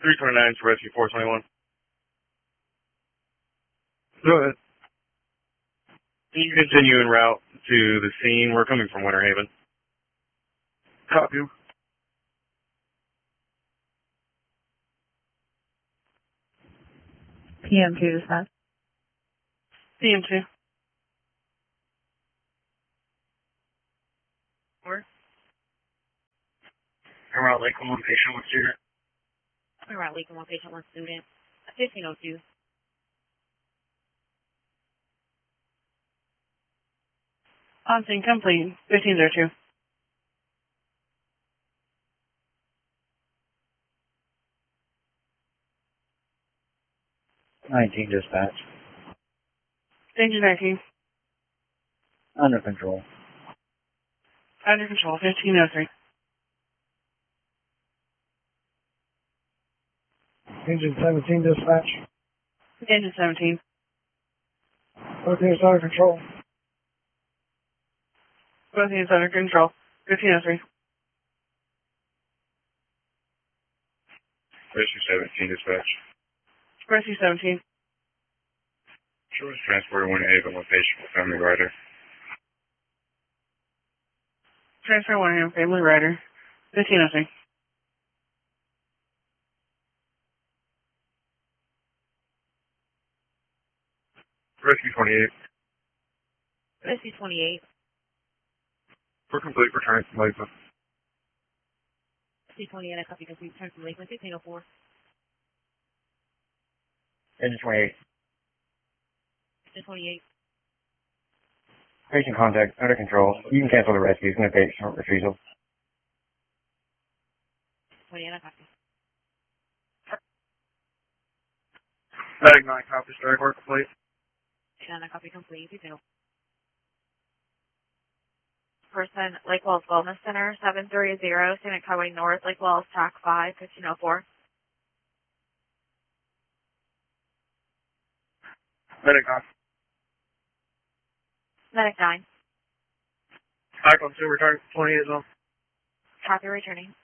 329 to rescue 421. Go ahead. You can continue en route to the scene. We're coming from Winter Haven. Copy. PM2 dispatch. PM2. Where? En route Lakeland, one patient, one student. En route Lakeland, one patient, one student. 1502. On scene complete. 1502. Dispatch. Danger 19. Under control. Under control. 1503. Engine 17 dispatch. Engine 17. Both units under control. Both units under control. 1503. Rescue 17 dispatch. Rescue 17. Shores transport to Winter Haven, one patient with family rider. Transfer 1 AM, family rider. 1503. Rescue 28. Rescue 28. For complete return from Lakeland. Rescue 28, I copy complete return from Lakeland, 1504. Engine 28. Engine 28. Patient contact under control. You can cancel the rescue. It's going to take short refusal. 28, I copy. Medic 9 copies. Direct work complete. And I copy complete. 1504. Person, Lake Wells Wellness Center, 730, Scenic Highway North, Lake Wells, TAC 5, 1504. Medic 9. Medic 9. Icon 2 return 28 zone. Copy returning.